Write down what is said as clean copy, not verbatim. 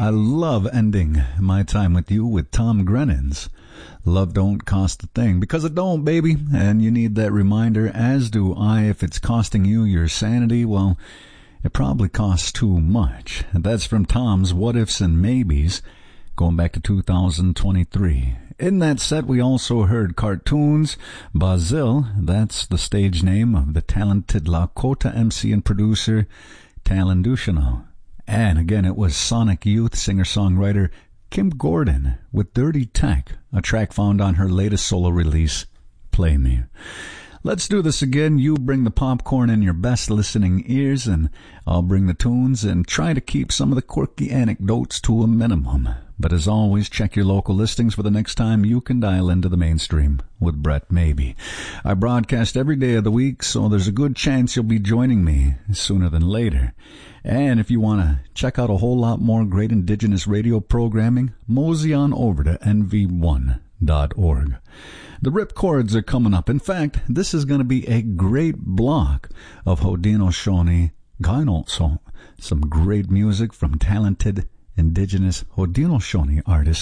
I love ending my time with you with Tom Grennan's Love Don't Cost a Thing, because it don't, baby, and you need that reminder, as do I. If it's costing you your sanity, well, it probably costs too much. That's from Tom's What Ifs and Maybes, going back to 2023. In that set, we also heard Cartoons, Bazil, that's the stage name of the talented Lakota MC and producer Talon Ducheneau. And again, it was Sonic Youth singer-songwriter Kim Gordon with Dirty Tech, a track found on her latest solo release, Play Me. Let's do this again. You bring the popcorn in your best listening ears, and I'll bring the tunes and try to keep some of the quirky anecdotes to a minimum. But as always, check your local listings for the next time you can dial into the mainstream with Brett Maybe. I broadcast every day of the week, so there's a good chance you'll be joining me sooner than later. And if you want to check out a whole lot more great Indigenous radio programming, mosey on over to nv1.org. The Ripcords are coming up. In fact, this is going to be a great block of Haudenosaunee Gainotso. Some great music from talented Indigenous Haudenosaunee artists.